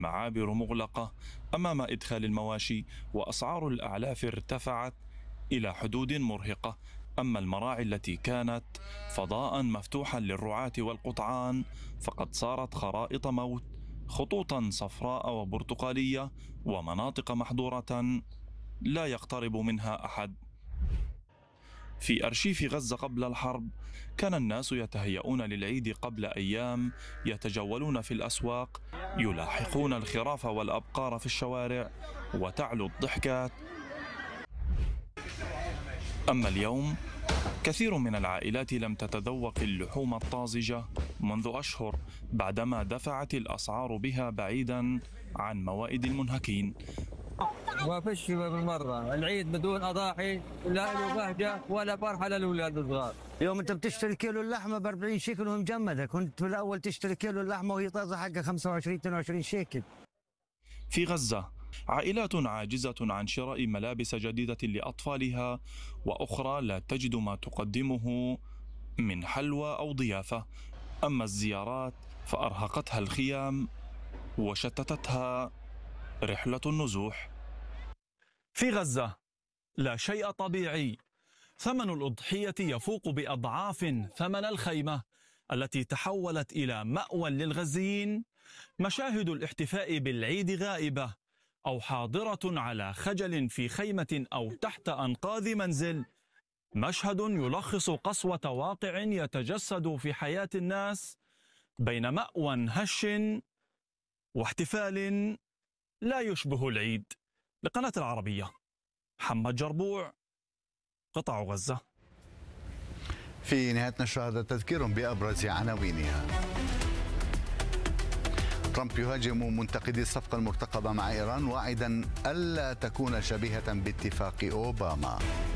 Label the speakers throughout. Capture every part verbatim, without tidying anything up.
Speaker 1: معابر مغلقة أمام إدخال المواشي، وأسعار الأعلاف ارتفعت إلى حدود مرهقة. أما المراعي التي كانت فضاء مفتوحا للرعاة والقطعان فقد صارت خرائط موت، خطوطا صفراء وبرتقالية ومناطق محظورة لا يقترب منها أحد. في أرشيف غزة قبل الحرب كان الناس يتهيئون للعيد قبل أيام، يتجولون في الأسواق، يلاحقون الخراف والأبقار في الشوارع، وتعلو الضحكات. أما اليوم كثير من العائلات لم تتذوق اللحوم الطازجة منذ أشهر، بعدما دفعت الأسعار بها بعيدا عن موائد المنهكين.
Speaker 2: ما فيش بالمرة العيد بدون أضاحي، لا له بهجة ولا فرحة للأولاد الصغار.
Speaker 3: اليوم أنت بتشتري كيلو اللحمة ب أربعين شيكل وهي مجمدة، كنت في الأول تشتري كيلو اللحمة وهي طازة حقها خمسة وعشرين اثنين وعشرين شيكل.
Speaker 1: في غزة عائلات عاجزة عن شراء ملابس جديدة لأطفالها، وأخرى لا تجد ما تقدمه من حلوى أو ضيافة. أما الزيارات فأرهقتها الخيام وشتتتها رحلة النزوح. في غزة لا شيء طبيعي، ثمن الأضحية يفوق بأضعاف ثمن الخيمة التي تحولت إلى مأوى للغزيين. مشاهد الاحتفاء بالعيد غائبة أو حاضرة على خجل في خيمة أو تحت أنقاض منزل. مشهد يلخص قسوة واقع يتجسد في حياة الناس بين مأوى هش واحتفال لا يشبه العيد. لقناة العربية، محمد جربوع، قطاع غزة.
Speaker 4: في نهاية نشر هذا تذكير بأبرز عناوينها. ترامب يهاجم منتقدي الصفقة المرتقبة مع إيران، واعدا ألا تكون شبيهة باتفاق أوباما.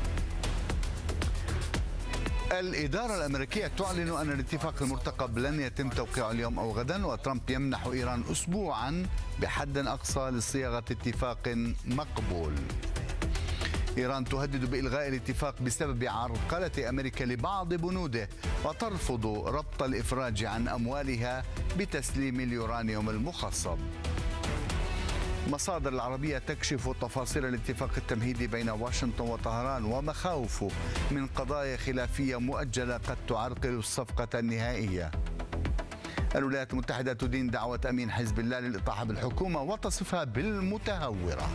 Speaker 4: الإدارة الأمريكية تعلن أن الاتفاق المرتقب لن يتم توقيعه اليوم أو غدا، وترامب يمنح إيران أسبوعا بحد أقصى لصياغة اتفاق مقبول. إيران تهدد بإلغاء الاتفاق بسبب عرقلة أمريكا لبعض بنوده، وترفض ربط الإفراج عن أموالها بتسليم اليورانيوم المخصب. مصادر العربية تكشف تفاصيل الاتفاق التمهيدي بين واشنطن وطهران ومخاوف من قضايا خلافية مؤجلة قد تعرقل الصفقة النهائية. الولايات المتحدة تدين دعوة أمين حزب الله للإطاحة بالحكومة وتصفها بالمتهورة.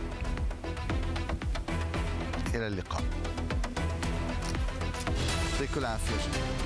Speaker 4: إلى اللقاء، يعطيكم العافية.